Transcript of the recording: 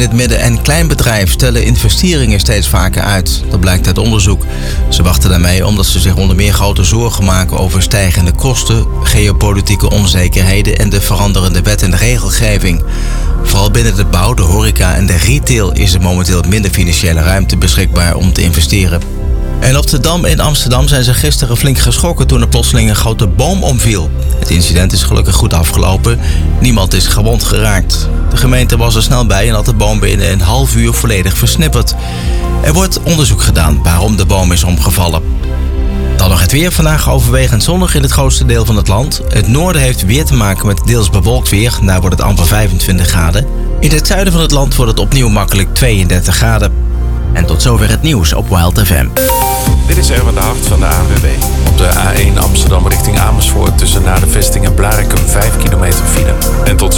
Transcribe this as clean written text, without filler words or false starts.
het midden- en kleinbedrijf stellen investeringen steeds vaker uit. Dat blijkt uit onderzoek. Ze wachten daarmee omdat ze zich onder meer grote zorgen maken over stijgende kosten, geopolitieke onzekerheden en de veranderende wet- en regelgeving. Vooral binnen de bouw, de horeca en de retail is er momenteel minder financiële ruimte beschikbaar om te investeren. En op de Dam in Amsterdam zijn ze gisteren flink geschrokken toen er plotseling een grote boom omviel. Het incident is gelukkig goed afgelopen. Niemand is gewond geraakt. De gemeente was er snel bij en had de boom binnen een half uur volledig versnipperd. Er wordt onderzoek gedaan waarom de boom is omgevallen. Dan nog het weer. Vandaag overwegend zonnig in het grootste deel van het land. Het noorden heeft weer te maken met deels bewolkt weer. Daar wordt het amper 25 graden. In het zuiden van het land wordt het opnieuw makkelijk 32 graden. En tot zover het nieuws op Wild FM. Dit is Erwin de Hart van de ANWB. Op de A1 Amsterdam richting Amersfoort tussen Na de Vesting en Blaricum 5 kilometer file. En tot